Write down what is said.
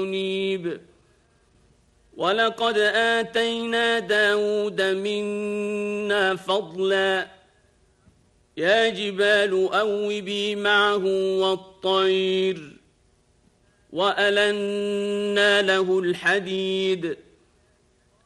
منيب ولقد آتينا داود منا فضلا يا جبال أوبي معه والطير وألنا له الحديد